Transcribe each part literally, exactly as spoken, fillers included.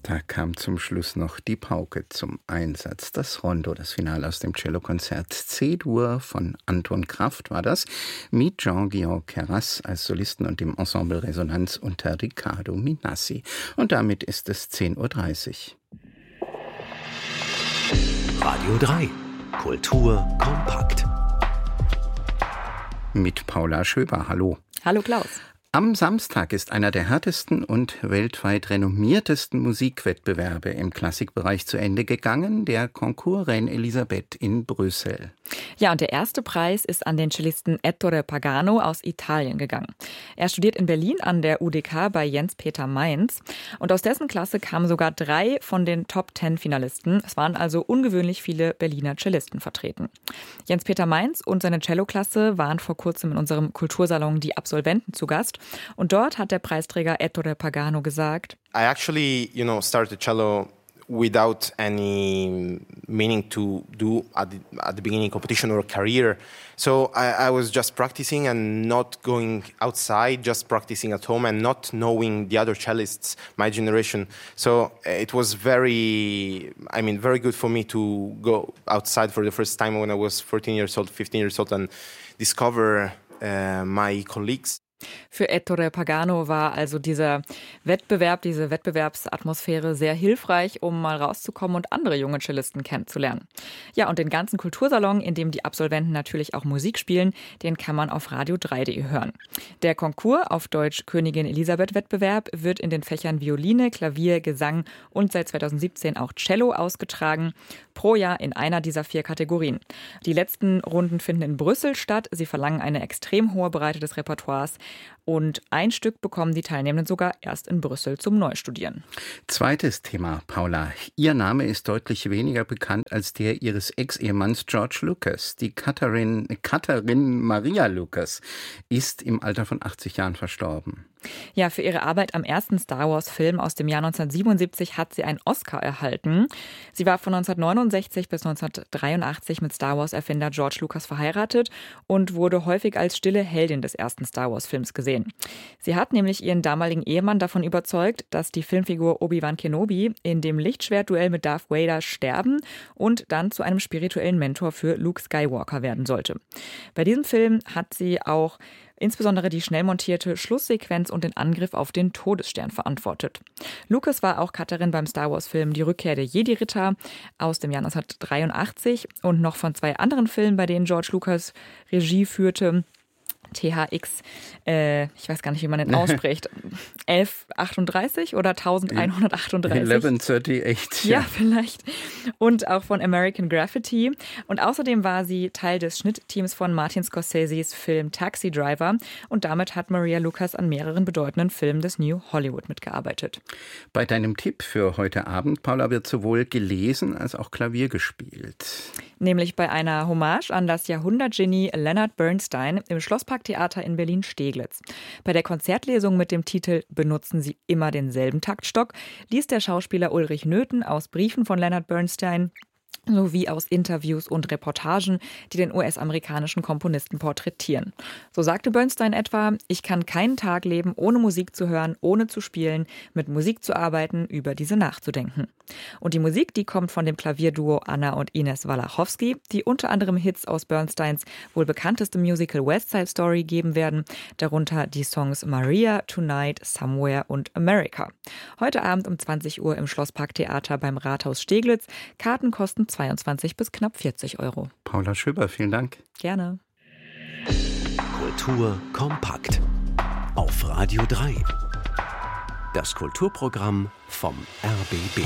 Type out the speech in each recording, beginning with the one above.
Da kam zum Schluss noch die Pauke zum Einsatz. Das Rondo, das Finale aus dem Cellokonzert C-Dur von Anton Kraft war das, mit Jean-Guillaume Keras als Solisten und dem Ensemble Resonanz unter Riccardo Minassi. Und damit ist es zehn Uhr dreißig. Radio drei. Kultur kompakt. Mit Paula Schöber. Hallo. Hallo Klaus. Am Samstag ist einer der härtesten und weltweit renommiertesten Musikwettbewerbe im Klassikbereich zu Ende gegangen, der Concours Reine Elisabeth in Brüssel. Ja, und der erste Preis ist an den Cellisten Ettore Pagano aus Italien gegangen. Er studiert in Berlin an der U D K bei Jens-Peter Mainz und aus dessen Klasse kamen sogar drei von den Top-Ten-Finalisten. Es waren also ungewöhnlich viele Berliner Cellisten vertreten. Jens-Peter Mainz und seine Cello-Klasse waren vor kurzem in unserem Kultursalon Die Absolventen zu Gast. Und dort hat der Preisträger Ettore Pagano gesagt: I actually, you know, started cello without any meaning to do at the, at the beginning competition or career. So I, I was just practicing and not going outside, just practicing at home and not knowing the other cellists, my generation. So it was very, I mean, very good for me to go outside for the first time when I was fourteen years old, fifteen years old and discover uh, my colleagues. Für Ettore Pagano war also dieser Wettbewerb, diese Wettbewerbsatmosphäre sehr hilfreich, um mal rauszukommen und andere junge Cellisten kennenzulernen. Ja, und den ganzen Kultursalon, in dem die Absolventen natürlich auch Musik spielen, den kann man auf radio drei punkt de hören. Der Concours, auf Deutsch Königin Elisabeth Wettbewerb, wird in den Fächern Violine, Klavier, Gesang und seit zweitausendsiebzehn auch Cello ausgetragen, pro Jahr in einer dieser vier Kategorien. Die letzten Runden finden in Brüssel statt. Sie verlangen eine extrem hohe Breite des Repertoires. Und ein Stück bekommen die Teilnehmenden sogar erst in Brüssel zum Neustudieren. Zweites Thema, Paula. Ihr Name ist deutlich weniger bekannt als der ihres Ex-Ehemanns George Lucas. Die Katharin, Katharin Maria Lucas ist im Alter von achtzig Jahren verstorben. Ja, für ihre Arbeit am ersten Star-Wars-Film aus dem Jahr neunzehnhundertsiebenundsiebzig hat sie einen Oscar erhalten. Sie war von neunzehnhundertneunundsechzig bis neunzehnhundertdreiundachtzig mit Star-Wars-Erfinder George Lucas verheiratet und wurde häufig als stille Heldin des ersten Star-Wars-Films gesehen. Sie hat nämlich ihren damaligen Ehemann davon überzeugt, dass die Filmfigur Obi-Wan Kenobi in dem Lichtschwertduell mit Darth Vader sterben und dann zu einem spirituellen Mentor für Luke Skywalker werden sollte. Bei diesem Film hat sie auch insbesondere die schnell montierte Schlusssequenz und den Angriff auf den Todesstern verantwortet. Lucas war auch Cutterin beim Star-Wars-Film Die Rückkehr der Jedi-Ritter aus dem Jahr neunzehnhundertdreiundachtzig und noch von zwei anderen Filmen, bei denen George Lucas Regie führte. T H X, äh, ich weiß gar nicht, wie man den ausspricht, elf achtunddreißig oder elfhundertachtunddreißig? elf achtunddreißig, ja. Ja, vielleicht. Und auch von American Graffiti. Und außerdem war sie Teil des Schnittteams von Martin Scorseses Film Taxi Driver. Und damit hat Maria Lucas an mehreren bedeutenden Filmen des New Hollywood mitgearbeitet. Bei deinem Tipp für heute Abend, Paula, wird sowohl gelesen als auch Klavier gespielt. Nämlich bei einer Hommage an das Jahrhundertgenie Leonard Bernstein im Schlossparktheater in Berlin-Steglitz. Bei der Konzertlesung mit dem Titel »Benutzen Sie immer denselben Taktstock« liest der Schauspieler Ulrich Nöthen aus Briefen von Leonard Bernstein sowie aus Interviews und Reportagen, die den U S-amerikanischen Komponisten porträtieren. So sagte Bernstein etwa: Ich kann keinen Tag leben, ohne Musik zu hören, ohne zu spielen, mit Musik zu arbeiten, über diese nachzudenken. Und die Musik, die kommt von dem Klavierduo Anna und Ines Walachowski, die unter anderem Hits aus Bernsteins wohl bekanntestem Musical West Side Story geben werden, darunter die Songs Maria, Tonight, Somewhere und America. Heute Abend um zwanzig Uhr im Schlossparktheater beim Rathaus Steglitz. Karten kosten zweiundzwanzig bis knapp vierzig Euro. Paula Schöber, vielen Dank. Gerne. Kultur kompakt. Auf Radio drei. Das Kulturprogramm vom R B B.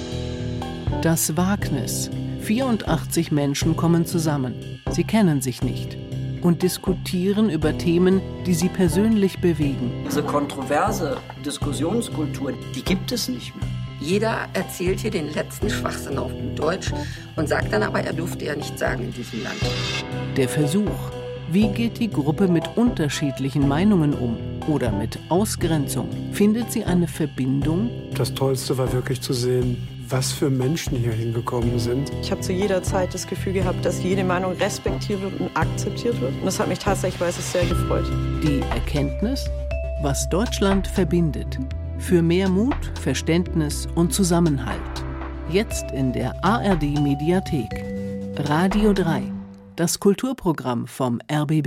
Das Wagnis. vierundachtzig Menschen kommen zusammen. Sie kennen sich nicht und diskutieren über Themen, die sie persönlich bewegen. Diese kontroverse Diskussionskultur, die gibt es nicht mehr. Jeder erzählt hier den letzten Schwachsinn auf gut Deutsch und sagt dann aber, er dürfte ja nichts sagen in diesem Land. Der Versuch. Wie geht die Gruppe mit unterschiedlichen Meinungen um oder mit Ausgrenzung? Findet sie eine Verbindung? Das Tollste war wirklich zu sehen, was für Menschen hier hingekommen sind. Ich habe zu jeder Zeit das Gefühl gehabt, dass jede Meinung respektiert wird und akzeptiert wird. Und das hat mich tatsächlich, weiß ich, sehr gefreut. Die Erkenntnis, was Deutschland verbindet. Für mehr Mut, Verständnis und Zusammenhalt. Jetzt in der A R D Mediathek. Radio drei, das Kulturprogramm vom R B B.